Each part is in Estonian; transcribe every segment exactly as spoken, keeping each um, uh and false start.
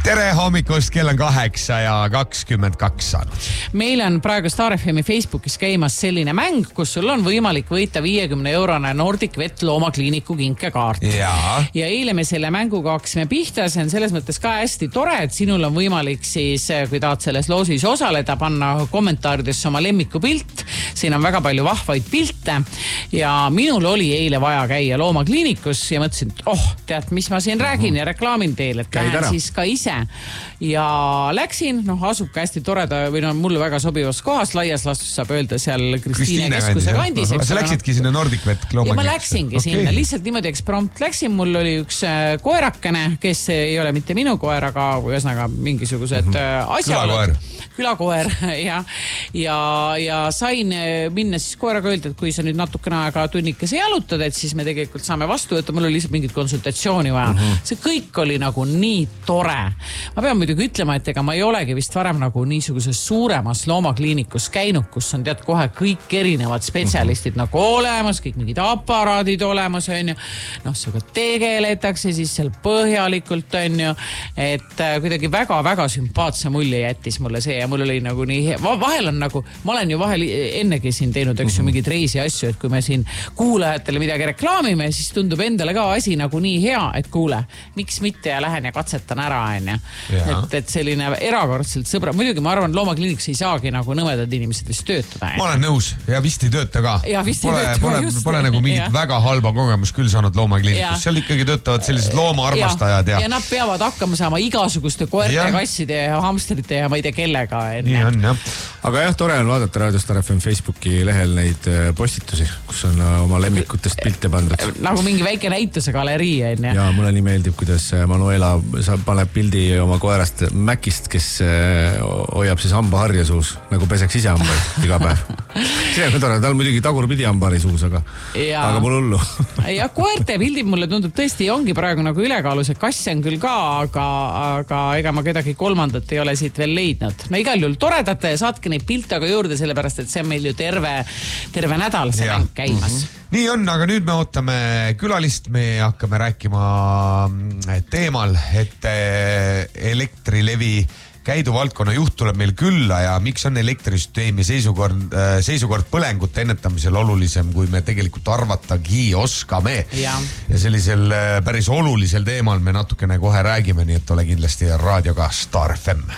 tere hommikust, kell on kaheksa ja kakskümmend kaks saanud. Meil on praegu Star F M Facebookis käimas selline mäng, kus sul on võimalik võita viiekümne eurone Nordic Vet loomakliiniku kinkekaart. Ja. ja eile me selle mänguga hakkasime pihta, see on selles mõttes ka hästi tore, et sinul on võimalik siis, kui tahad selles loosis osaleda, panna kommentaaridesse oma lemmiku pilt. Siin on väga palju vahvaid pilte ja minul oli eile vaja käia loomakliinikus ja mõtlesin, et oh, tead, mis ma siin räägin ja reklaamin teile, et lähen siis ka ise. Ja läksin, noh, asubka hästi toreda või no mulle väga sobivas kohas, laias lastus saab öelda seal Kristiine keskuse kandis. Sa läksidki sinna Nordic Vet loomakliinikus? Ja ma läksingi okay. sinna, lihtsalt niimoodi eksprompt läksin, mul oli üks koerakene, kes ei ole mitte minu koer, aga ühesõnaga mingisugused mm-hmm. asjaolud. Külakoer, ja, ja, ja sain minna siis koeraga öelda, et kui sa nüüd natukene aega tunnikese jalutad, et siis me tegelikult saame vastu võtta, mul oli lihtsalt mingit konsultatsiooni vaja. Mm-hmm. See kõik oli nagu nii tore. Ma pean muidugi ütlema, et ega ma ei olegi vist varem nagu niisuguses suuremas loomakliinikus käinud, kus on tead kohe kõik erinevad spetsialistid mm-hmm. nagu olemas, kõik mingid aparaadid olemas, on ju. Noh, see ka tegeletakse siis seal põhjalikult, on ju, et kuidagi väga-väga sümpaatse mulje jättis mulle see ja mul oli nagu nii hea. Vahel on nagu, ma olen ju vahel ennegi siin teinud üks mm-hmm. mingid reisi asju, et kui me siin kuulajatele midagi reklaamime, siis tundub endale ka asi nagu nii hea, et kuule, miks mitte ja lähen ja katsetan ära, on ju. Et, et selline erakordselt sõbra. Muidugi ma arvan, loomakliiniks ei saagi nagu nõmedad inimesed vist töötada. Ma olen nõus ja vist ei tööta ka. Ja vist pole, ei tööta. Pole, just, pole nagu mingit väga halba kogemus küll saanud loomakliinikus. Seal ikkagi töötavad sellised loomaarmastajad. Ja, ja nad peavad hakkama saama igasuguste koerte, ja. kasside ja hamsterite ja ma ei tea kellega. Nii on, jah. Aga jah, tore on vaadata Radio Star F M Facebooki lehel neid postitusi, kus on oma lemmikutest pilte pandud. Nagu mingi väike näituse galerii, on, ja mulle nii meeldib, kuidas Manuela paneb pildi oma koerast Mäkist, kes hoiab siis hambaharja suus, nagu peseks ise hambaid iga päev. See on tore, tal muidugi tagurpidi hambari suus, aga, aga mul hullu. Ja koerte pildid mulle tundub tõesti ongi praegu nagu ülekaalus, et kass on küll ka, aga, aga ega ma kedagi kolmandat ei ole siit veel leidnud. No igal juhul toredate ja saatke neid pilte aga juurde, sellepärast, et see on meil ju terve, terve nädal see mäng käimas. Mm-hmm. Nii on, aga nüüd me ootame külalist, me hakkame rääkima teemal, et Elektrilevi Käidu valdkonna juht tuleb meil külla ja miks on elektrisüsteemi seisukord, seisukord põlengute ennetamisel olulisem, kui me tegelikult arvatagi oskame. Ja. ja sellisel päris olulisel teemal me natukene kohe räägime, nii et ole kindlasti raadioga Star F M.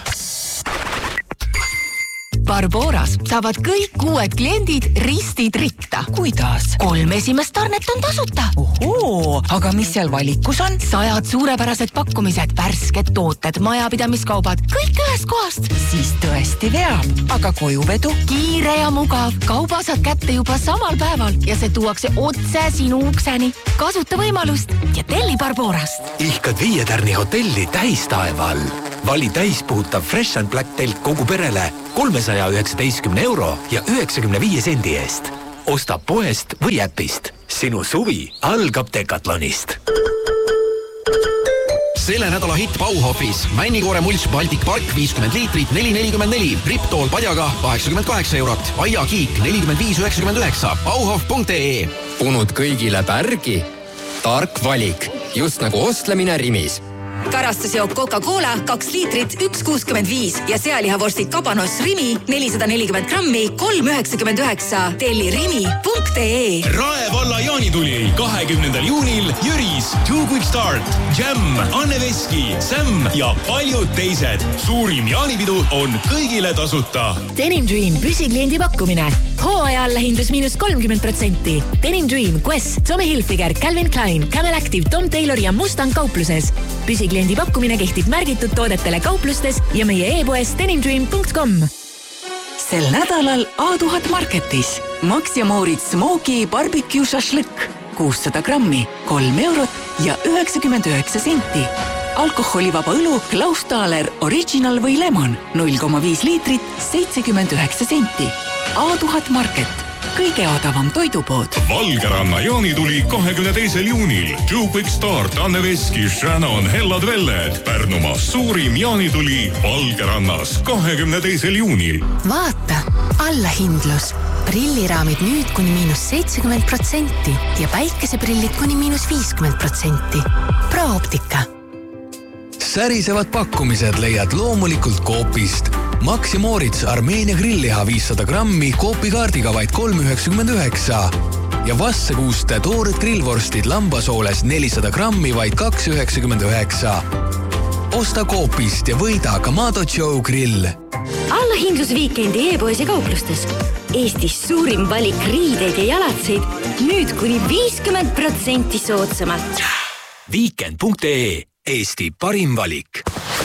Barboras saavad kõik uued kliendid ristid rikta. Kuidas? Kolm esimest tarnet on tasuta. Ohoo, aga mis seal valikus on? Sajad suurepärased pakkumised, värsked tooted, majapidamiskaubad, kõik ühest kohast. Siis tõesti veab. Aga kojuvedu? Kiire ja mugav. Kauba saad kätte juba samal päeval ja see tuuakse otse sinu ukseni. Kasuta võimalust ja telli Barborast. Ihkad viie tärni hotelli täistaeva all. Vali täispuhutav Fresh and Black telk kogu perele kolmesaja üheksateistkümne euro ja üheksakümne viie sendi eest. Osta poest või äpist. Sinu suvi algab Decathlonist. Selle nädala hitt Bauhofis. Männikoore mulch Baltic Park viiskümmend liitrit neli nelikümmend neli. Riptool padjaga kaheksakümmend kaheksa eurot. Aia kiik nelikümmend viis üheksakümmend üheksa. Bauhof punkt ee. Punud kõigile pärgi. Tark valik. Just nagu ostlemine Rimis. Karastusjook Coca-Cola kaks liitrit üks kuuskümmend viis ja sealihavorstid Kabanos Rimi nelisada nelikümmend grammi kolm üheksakümmend üheksa. Telli rimi punkt ee. Rae valla jaanituli kahekümnendal juunil Jüris, Two Quick Start, Jam, Anne Veski, Sam ja paljud teised. Suurim jaanipidu on kõigile tasuta. Denim Dream püsikliendi pakkumine. Hooaja allahindlus miinus kolmkümmend protsenti. Denim Dream, Quest, Tommy Hilfiger, Calvin Klein, Camel Active, Tom Taylor ja Mustang kaupluses. Püsikliendi pakkumine kehtib märgitud toodetele kauplustes ja meie e-poes denim dream punkt com. Sel nädalal A tuhat Marketis Max ja Moritz Smoky Barbecue Šašlõkk kuussada grammi, kolm eurot ja üheksakümmend üheksa senti. Alkoholivaba õlu Klaus Thaler Original või Lemon null koma viis liitrit, seitsekümmend üheksa senti. A tuhat Market. Kõige odavam toidupood. Valgeranna jaanituli kahekümne teisel juunil. Two Quick Start, Anne Veski, Shannon, Hellad Velled. Pärnumaa suurim jaanituli Valgerannas kahekümne teisel juunil. Vaata, allahindlus. Prilliraamid nüüd kuni miinus seitsekümmend protsenti ja päikeseprillid kuni miinus viiskümmend protsenti. Pro Optika. särisevad pakkumised leiad loomulikult Coopist. Max ja Moritz Armeenia grillliha viissada grammi Coopi kaardiga vaid kolm üheksakümmend üheksa. Ja Vassekuuste toored grillvorstid lambasooles nelisada grammi vaid kaks üheksakümmend üheksa. Osta Coopist ja võida Kamado Joe grill. Allahindlus viikendi e-poes ja kauplustes. Eestis suurim valik riideid ja jalatseid. Nüüd kuni viiskümmend protsenti soodsamalt. Weekend punkt ee. Eesti parim valik.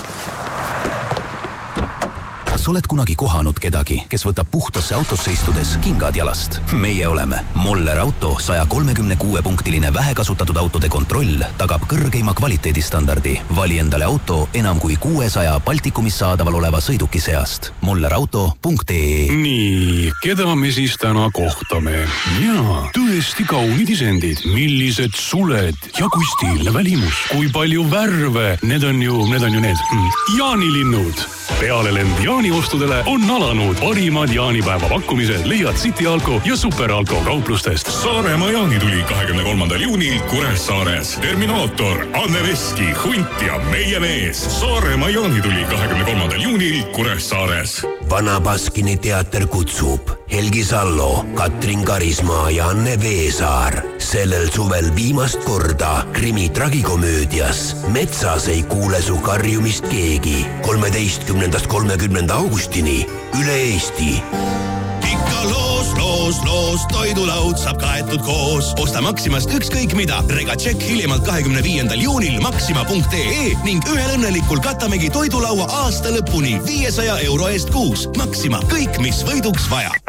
Kas oled kunagi kohanud kedagi, kes võtab puhtasse autosse istudes kingad jalast? Meie oleme Moller Auto saja kolmekümne kuue punktiline vähekasutatud autode kontroll tagab kõrgeima kvaliteedistandardi. Vali endale auto enam kui kuuesaja Baltikumis saadaval oleva sõiduki seast. moller auto punkt ee. Nii, keda me siis täna kohtame? Jaa, tõesti kaunid isendid. Millised suled ja kui stiilne välimus. Kui palju värve. Need on ju, need on ju need jaanilinnud. Peale lend Jaani ostudele on alanud parimad jaanipäeva pakkumised leiad City Alko ja Super Alko kauplustest. Saaremaa Jaani tuli kahekümne kolmandal juunil Kuressaares. Terminaator, Anne Veski, Hunt ja meie mees. Saaremaa Jaani tuli kahekümne kolmandal juunil Kuressaares. Vana Baskini teater kutsub Helgi Sallo, Katrin Karismaa ja Anne Veesaar. Sellel suvel viimast korda krimi tragikomöödias Metsas ei kuule su karjumist keegi. kolmeteistkümnendast kolmekümnenda augustini üle Eesti. Ikka loos, loos, loos, toidulaud saab kaetud koos. Osta Maximast ükskõik mida. Rega tšekk hiljemalt kahekümne viiendal juunil maxima punkt ee ning ühel õnnelikul katamegi toidulaua aasta lõpuni viiesaja euro eest kuus. Maxima, kõik mis võiduks vaja.